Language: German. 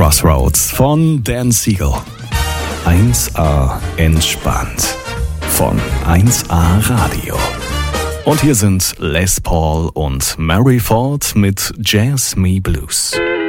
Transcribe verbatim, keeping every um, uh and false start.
Crossroads von Dan Siegel. eins A entspannt von eins A Radio. Und hier sind Les Paul und Mary Ford mit Jazz Me Blues.